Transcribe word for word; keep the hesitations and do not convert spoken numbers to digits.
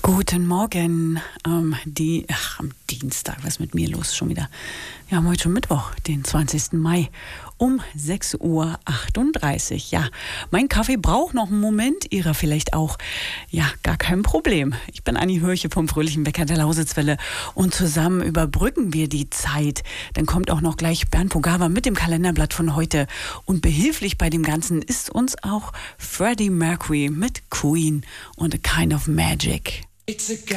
Guten Morgen, ähm, die, ach, am Dienstag, was ist mit mir los schon wieder? Wir haben heute schon Mittwoch, den zwanzigsten Mai, um sechs Uhr achtunddreißig. Ja, mein Kaffee braucht noch einen Moment, Ihrer vielleicht auch. Ja, gar kein Problem. Ich bin Anni Hörche vom Fröhlichen Bäcker der Lausitzwelle und zusammen überbrücken wir die Zeit. Dann kommt auch noch gleich Bernd Pogava mit dem Kalenderblatt von heute. Und behilflich bei dem Ganzen ist uns auch Freddie Mercury mit Queen und A Kind of Magic. It's a